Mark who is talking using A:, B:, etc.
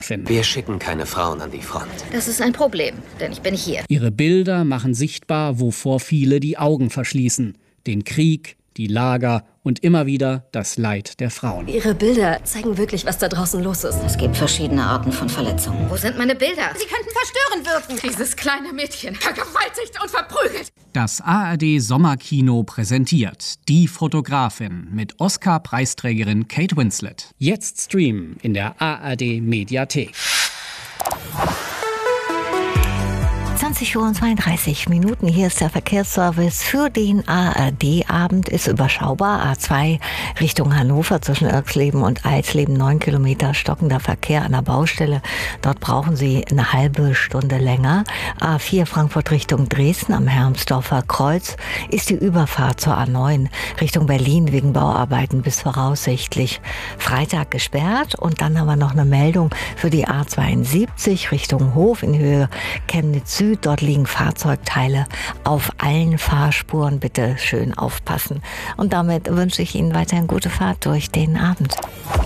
A: Wir schicken keine Frauen an die Front.
B: Das ist ein Problem, denn ich bin hier.
C: Ihre Bilder machen sichtbar, wovor viele die Augen verschließen. Den Krieg, die Lager und immer wieder das Leid der Frauen.
D: Ihre Bilder zeigen wirklich, was da draußen los ist.
B: Es gibt verschiedene Arten von Verletzungen.
E: Wo sind meine Bilder?
F: Sie könnten verstörend wirken.
E: Dieses kleine Mädchen, vergewaltigt und verprügelt.
C: Das ARD Sommerkino präsentiert Die Fotografin mit Oscar-Preisträgerin Kate Winslet. Jetzt streamen in der ARD Mediathek.
G: 20:32 Uhr. Hier ist der Verkehrsservice für den ARD-Abend. Ist überschaubar. A2 Richtung Hannover zwischen Irxleben und Eisleben. 9 Kilometer stockender Verkehr an der Baustelle. Dort brauchen Sie eine halbe Stunde länger. A4 Frankfurt Richtung Dresden am Hermsdorfer Kreuz ist die Überfahrt zur A9 Richtung Berlin wegen Bauarbeiten bis voraussichtlich Freitag gesperrt. Und dann haben wir noch eine Meldung für die A72 Richtung Hof in Höhe Chemnitz Süd. Dort liegen Fahrzeugteile auf allen Fahrspuren. Bitte schön aufpassen. Und damit wünsche ich Ihnen weiterhin gute Fahrt durch den Abend.